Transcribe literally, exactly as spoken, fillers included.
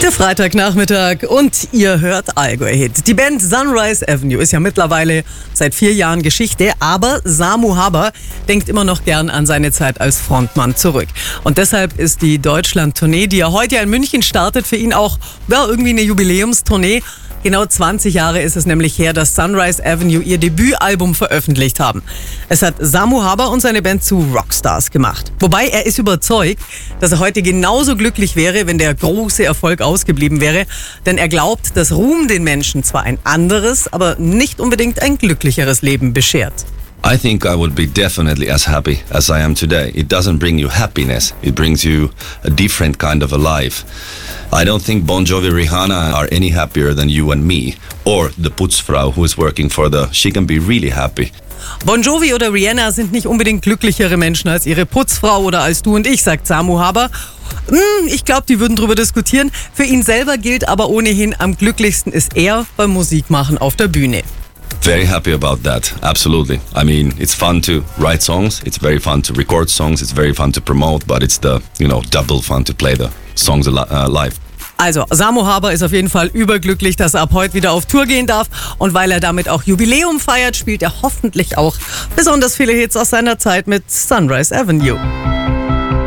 Der Freitagnachmittag und ihr hört Allgäu Hit. Die Band Sunrise Avenue ist ja mittlerweile seit vier Jahren Geschichte, aber Samu Haber denkt immer noch gern an seine Zeit als Frontmann zurück. Und deshalb ist die Deutschland-Tournee, die er heute in München startet, für ihn auch ja, irgendwie eine Jubiläumstournee. Genau zwanzig Jahre ist es nämlich her, dass Sunrise Avenue ihr Debütalbum veröffentlicht haben. Es hat Samu Haber und seine Band zu Rockstars gemacht. Wobei er ist überzeugt, dass er heute genauso glücklich wäre, wenn der große Erfolg ausgeblieben wäre. Denn er glaubt, dass Ruhm den Menschen zwar ein anderes, aber nicht unbedingt ein glücklicheres Leben beschert. I think I would be definitely as happy as I am today. It doesn't bring you happiness, it brings you a different kind of a life. I don't think Bon Jovi, Rihanna are any happier than you and me. Or the Putzfrau who is working for the... She can be really happy. Bon Jovi oder Rihanna sind nicht unbedingt glücklichere Menschen als ihre Putzfrau oder als du und ich, sagt Samu Haber. Hm, ich glaube, die würden darüber diskutieren. Für ihn selber gilt aber ohnehin, am glücklichsten ist er beim Musikmachen auf der Bühne. Very happy about that, absolutely. I mean, it's fun to write songs, it's very fun to record songs, it's very fun to promote, but it's the, you know, double fun to play the songs uh, live. Also, Samu Haber ist auf jeden Fall überglücklich, dass er ab heute wieder auf Tour gehen darf. Und weil er damit auch Jubiläum feiert, spielt er hoffentlich auch besonders viele Hits aus seiner Zeit mit Sunrise Avenue.